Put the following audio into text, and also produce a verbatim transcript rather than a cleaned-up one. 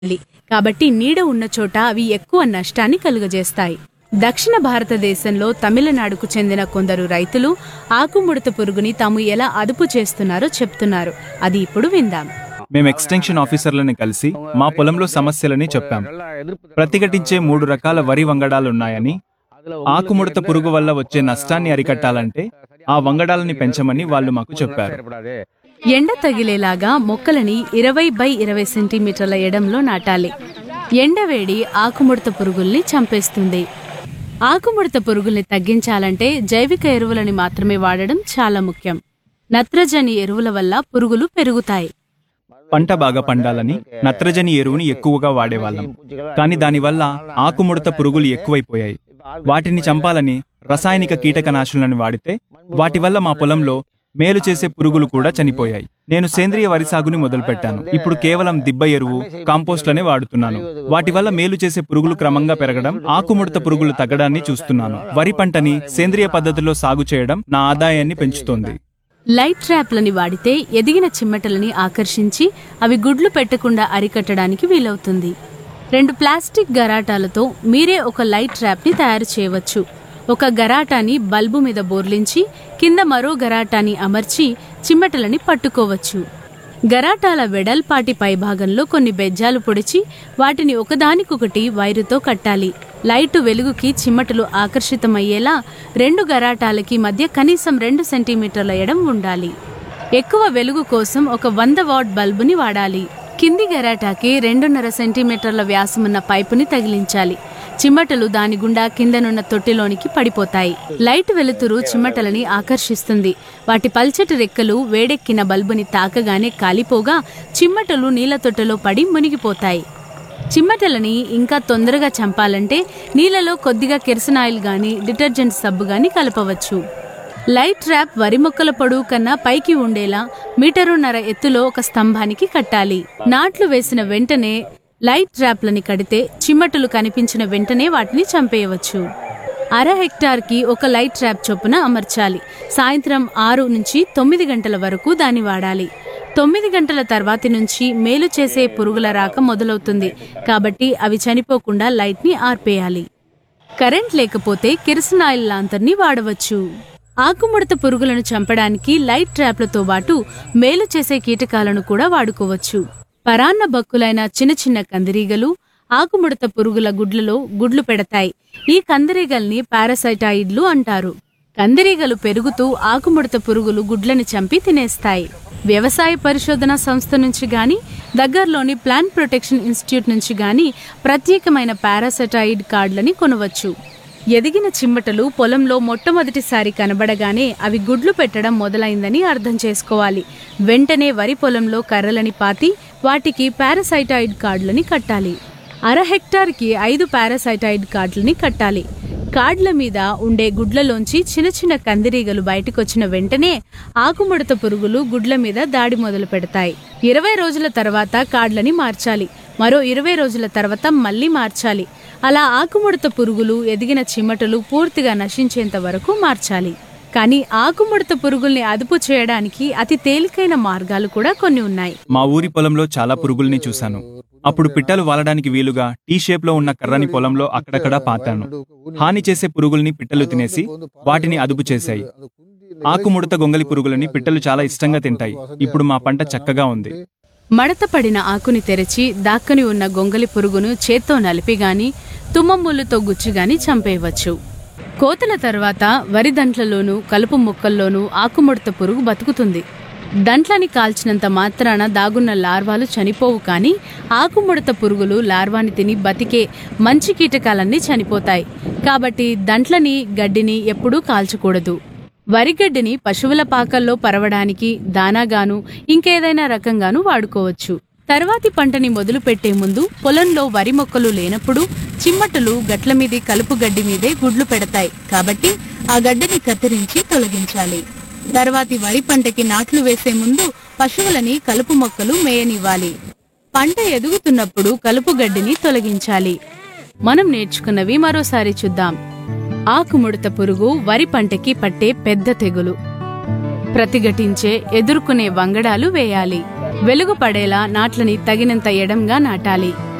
గాలి. కాబట్టి నీడ ఉన్న చోట అవి ఎక్కువ నష్టాన్ని కలుగజేస్తాయి. దక్షిణ భారతదేశంలో తమిళనాడుకు చెందిన కొందరు రైతులు ఆకుముడత పురుగుని తాము ఎలా అదుపు చేస్తున్నారో చెప్తున్నారు. అది ఇప్పుడు విందాం. మేము ఎక్స్టెన్షన్ ఆఫీసర్లని కలిసి మా పొలంలో సమస్యలని చెప్పాం. ప్రతిఘటించే మూడు రకాల వరి వంగడాలున్నాయని, ఆకుముడత పురుగు వల్ల వచ్చే నష్టాన్ని అరికట్టాలంటే ఆ వంగడాలని పెంచమని వాళ్ళు మాకు చెప్పారు. ఎండ తగిలేలాగా మొక్కలని ఇరవై బై ఇరవై సెంటీమీటర్ల ఎడంలో నాటాలి. ఎండవేడి ఆకుముడత పురుగుల్ని చంపేస్తుంది. ఆకుముడత పురుగుల్ని తగ్గించాలంటే జైవిక ఎరువులని మాత్రమే వాడడం చాలా ముఖ్యం. నత్రజని ఎరువుల వల్ల పురుగులు పెరుగుతాయి. పంట బాగా పండాలని నత్రజని ఎరువుని ఎక్కువగా వాడేవాళ్ళం. కానీ దానివల్ల ఆకుముడత పురుగులు ఎక్కువైపోయాయి. వాటిని చంపాలని రసాయనిక కీటకనాశులను వాడితే వాటి వల్ల మా పొలంలో మేలు చేసే పురుగులు కూడా చనిపోయాయి. నేను సేంద్రియ వరి సాగుని మొదలుపెట్టాను. ఇప్పుడు కేవలం దిబ్బ ఎరువు, కాంపోస్ట్లనే వాడుతున్నాను. వాటి వల్ల మేలు చేసే పురుగులు క్రమంగా పెరగడం, ఆకుముడత పురుగులు తగ్గడాన్ని చూస్తున్నాను. వరి పంటని సేంద్రియ పద్ధతిలో సాగు చేయడం నా ఆదాయాన్ని పెంచుతోంది. లైట్ ట్రాప్లని వాడితే ఎదిగిన చిమ్మటలని ఆకర్షించి అవి గుడ్లు పెట్టకుండా అరికట్టడానికి వీలవుతుంది. రెండు ప్లాస్టిక్ గరాటాలతో మీరే ఒక లైట్ ట్రాప్ ని తయారు చేయవచ్చు. ఒక గరాటాని బల్బు మీద బోర్లించి కింద మరో గరాటాని అమర్చి చిమ్మటలని పట్టుకోవచ్చు. గరాటాల వెడల్పాటి పైభాగంలో కొన్ని బెజ్జాలు పొడిచి వాటిని ఒకదానికొకటి వైరుతో కట్టాలి. లైటు వెలుగుకి చిమ్మటలు ఆకర్షితమయ్యేలా రెండు గరాటాలకి మధ్య కనీసం రెండు సెంటీమీటర్ల ఎడం ఉండాలి. ఎక్కువ వెలుగు కోసం ఒక వంద వాట్ బల్బుని వాడాలి. కింది గరాటాకి రెండున్నర సెంటీమీటర్ల వ్యాసమున్న పైపుని తగిలించాలి. చిమ్మటలు దాని గుండా కిందనున్న తొట్టిలోనికి పడిపోతాయి. లైట్ వెలుతురు చిమ్మటలని ఆకర్షిస్తుంది. వాటి పల్చటి రెక్కలు వేడెక్కిన బల్బుని తాకగానే కాలిపోగా చిమ్మటలు నీళ్ల తొట్టెలో పడి మునిగిపోతాయి. చిమ్మటలని ఇంకా తొందరగా చంపాలంటే నీళ్లలో కొద్దిగా కెరసనాయిల్ గాని డిటర్జెంట్ సబ్బు గాని కలపవచ్చు. లైట్ ట్రాప్ వరి మొక్కల పొడవు కన్నా పైకి ఉండేలా మీటరున్నర ఎత్తులో ఒక స్తంభానికి కట్టాలి. నాట్లు వేసిన వెంటనే లైట్ ట్రాప్లని కడితే చిమ్మటలు కనిపించిన వెంటనే వాటిని చంపేయవచ్చు. అర హెక్టార్ కి ఒక లైట్ ట్రాప్ చొప్పున అమర్చాలి. సాయంత్రం ఆరు నుంచి తొమ్మిది గంటల వరకు దాన్ని వాడాలి. తొమ్మిది గంటల తర్వాతి నుంచి మేలు చేసే పురుగుల రాక మొదలవుతుంది. కాబట్టి అవి చనిపోకుండా లైట్ ని ఆర్పేయాలి. కరెంట్ లేకపోతే కిరసనాయిల్ లాంతర్ని వాడవచ్చు. ఆకుముడత పురుగులను చంపడానికి లైట్ ట్రాప్లతో పాటు మేలు చేసే కీటకాలను కూడా వాడుకోవచ్చు. పరాన్న బక్కులైన చిన్న చిన్న కందిరీగలు ఆకుముడత పురుగుల గుడ్లలో గుడ్లు పెడతాయి. ఈ కందిరీగల్ని పారాసైటాయిడ్లు అంటారు. కందిరీగలు పెరుగుతూ ఆకుముడత పురుగులు గుడ్లని చంపి తినేస్తాయి. వ్యవసాయ పరిశోధన సంస్థ నుంచి గాని దగ్గరలోని ప్లాంట్ ప్రొటెక్షన్ ఇన్స్టిట్యూట్ నుంచి గాని ప్రత్యేకమైన పారాసైటాయిడ్ కార్డులని కొనవచ్చు. ఎదిగిన చిమ్మటలు పొలంలో మొట్టమొదటిసారి కనబడగానే అవి గుడ్లు పెట్టడం మొదలైందని అర్థం చేసుకోవాలి. వెంటనే వరి పొలంలో కర్రలని పాతి వాటికి పారాసైటాయిడ్ కార్డులని కట్టాలి. అర హెక్టార్కి ఐదు పారాసైటాయిడ్ కార్డులని కట్టాలి. కార్డుల మీద ఉండే గుడ్లలోంచి చిన్న చిన్న కందిరీగలు బయటకొచ్చిన వెంటనే ఆకుముడత పురుగులు గుడ్ల మీద దాడి మొదలు పెడతాయి. ఇరవై రోజుల తర్వాత కార్డులని మార్చాలి. మరో ఇరవై రోజుల తర్వాత మళ్లీ మార్చాలి. అలా ఆకుముడత పురుగులు ఎదిగిన చిమ్మటలు పూర్తిగా నశించేంత వరకు మార్చాలి. కానీ ఆకుముడత పురుగుల్ని అదుపు చేయడానికి అతి తేలికైన మార్గాలు కూడా కొన్ని ఉన్నాయి. మా ఊరి పొలంలో చాలా పురుగుల్ని చూశాను. అప్పుడు పిట్టలు వాలడానికి వీలుగా టీ షేప్ లో ఉన్న కర్రని పొలంలో అక్కడక్కడా పాతాను. హాని చేసే పురుగుల్ని పిట్టలు తినేసి వాటిని అదుపు చేశాయి. ఆకుముడత గొంగలి పురుగులని పిట్టలు చాలా ఇష్టంగా తింటాయి. ఇప్పుడు మా పంట చక్కగా ఉంది. మడత పడిన ఆకుని తెరచి దాక్కని ఉన్న గొంగలి పురుగును చేత్తో నలిపిగాని తుమ్మముళ్ళుతో గుచ్చిగాని చంపేయవచ్చు. కోతల తర్వాత వరి దంట్లలోనూ కలుపు మొక్కల్లోనూ ఆకుముడత పురుగు బతుకుతుంది. దంట్లని కాల్చినంత మాత్రాన దాగున్న లార్వాలు చనిపోవు. కానీ ఆకుముడత పురుగులు లార్వాని తిని బతికే మంచి కీటకాలన్నీ చనిపోతాయి. కాబట్టి దంట్లని గడ్డిని ఎప్పుడూ కాల్చకూడదు. వరిగడ్డిని పశువుల పాకల్లో పరవడానికి దానాగాను ఇంకేదైనా రకంగానూ వాడుకోవచ్చు. తర్వాతి పంటని మొదలు పెట్టే ముందు పొలంలో వరి మొక్కలు లేనప్పుడు చిమ్మటలు గట్ల మీది కలుపు గడ్డి మీదే గుడ్లు పెడతాయి. కాబట్టి ఆ గడ్డిని కత్తిరించి తొలగించాలి. తర్వాతి వరి పంటకి నాట్లు వేసే ముందు పశువులని కలుపు మొక్కలు మేయనివ్వాలి. పంట ఎదుగుతున్నప్పుడు కలుపు గడ్డిని తొలగించాలి. మనం నేర్చుకున్నవి మరోసారి చూద్దాం. ఆకుముడత పురుగు వరి పంటకి పట్టే పెద్ద తెగులు. ప్రతిఘటించే ఎదుర్కొనే వంగడాలు వేయాలి. వెలుగు పడేలా నాట్లని తగినంత ఎడంగా నాటాలి.